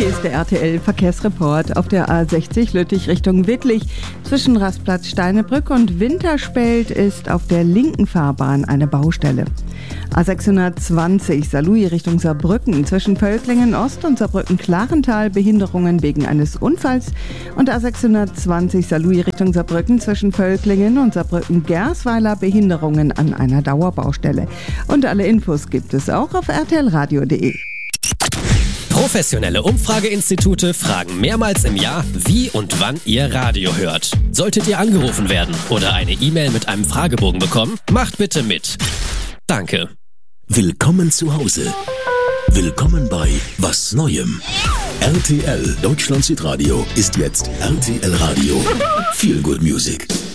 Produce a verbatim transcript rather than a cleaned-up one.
ist der R T L-Verkehrsreport. Auf der A sechzig Lüttich Richtung Wittlich zwischen Rastplatz Steinebrück und Winterspelt ist auf der linken Fahrbahn eine Baustelle. A sechshundertzwanzig Saarlouis Richtung Saarbrücken zwischen Völklingen Ost und Saarbrücken-Klarental Behinderungen wegen eines Unfalls und A sechshundertzwanzig Saarlouis Richtung Saarbrücken zwischen Völklingen und Saarbrücken-Gersweiler Behinderungen an einer Dauerbaustelle. Und alle Infos gibt es auch auf r t l radio punkt d e. Professionelle Umfrageinstitute fragen mehrmals im Jahr, wie und wann ihr Radio hört. Solltet ihr angerufen werden oder eine E-Mail mit einem Fragebogen bekommen, macht bitte mit. Danke. Willkommen zu Hause. Willkommen bei Was Neuem. R T L Deutschland Südradio ist jetzt R T L Radio. Feel Good Music.